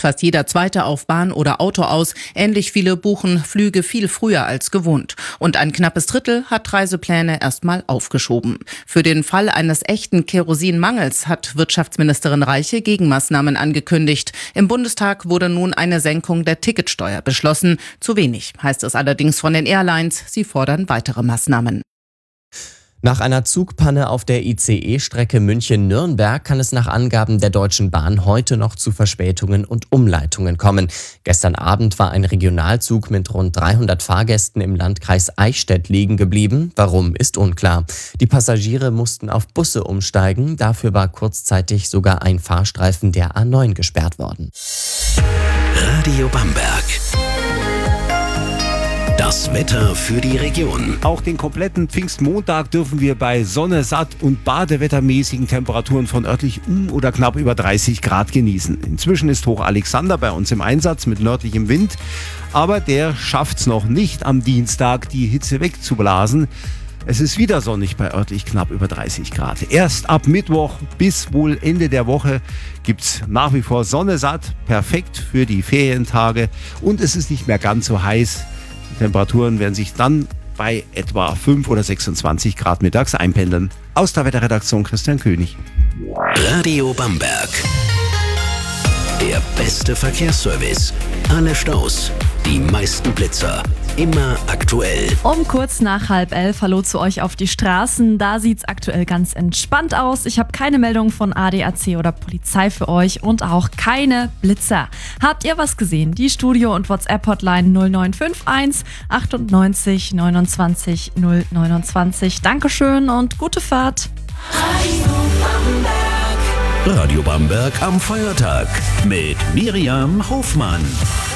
Fast jeder Zweite auf Bahn oder Auto aus. Ähnlich viele buchen Flüge viel früher als gewohnt. Und ein knappes Drittel hat Reisepläne erstmal aufgeschoben. Für den Fall eines echten Kerosinmangels hat Wirtschaftsministerin Reiche Gegenmaßnahmen angekündigt. Im Bundestag wurde nun eine Senkung der Ticketsteuer beschlossen. Zu wenig, heißt es allerdings von den Airlines. Sie fordern weitere Maßnahmen. Nach einer Zugpanne auf der ICE-Strecke München-Nürnberg kann es nach Angaben der Deutschen Bahn heute noch zu Verspätungen und Umleitungen kommen. Gestern Abend war ein Regionalzug mit rund 300 Fahrgästen im Landkreis Eichstätt liegen geblieben. Warum, ist unklar. Die Passagiere mussten auf Busse umsteigen. Dafür war kurzzeitig sogar ein Fahrstreifen der A9 gesperrt worden. Radio Bamberg. Das Wetter für die Region. Auch den kompletten Pfingstmontag dürfen wir bei Sonne, satt und badewettermäßigen Temperaturen von örtlich oder knapp über 30 Grad genießen. Inzwischen ist Hoch Alexander bei uns im Einsatz mit nördlichem Wind, aber der schafft es noch nicht am Dienstag, die Hitze wegzublasen. Es ist wieder sonnig bei örtlich knapp über 30 Grad. Erst ab Mittwoch bis wohl Ende der Woche gibt's nach wie vor Sonne, satt, perfekt für die Ferientage und es ist nicht mehr ganz so heiß. Die Temperaturen werden sich dann bei etwa 5 oder 26 Grad mittags einpendeln. Aus der Wetterredaktion Christian König. Radio Bamberg. Der beste Verkehrsservice. Alle Staus, die meisten Blitzer. Immer aktuell. Um kurz nach 10:30 hallo zu euch auf die Straßen. Da sieht's aktuell ganz entspannt aus. Ich habe keine Meldung von ADAC oder Polizei für euch und auch keine Blitzer. Habt ihr was gesehen? Die Studio- und WhatsApp-Hotline 0951 98 29 029. Dankeschön und gute Fahrt. Radio Bamberg am Feiertag mit Miriam Hofmann.